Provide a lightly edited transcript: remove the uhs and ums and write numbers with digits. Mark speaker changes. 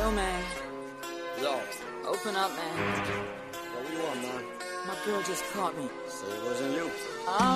Speaker 1: Yo, man.
Speaker 2: Yo.
Speaker 1: Open up, man.
Speaker 2: Yo, what you want, man?
Speaker 1: My girl just caught me.
Speaker 2: Say it wasn't you.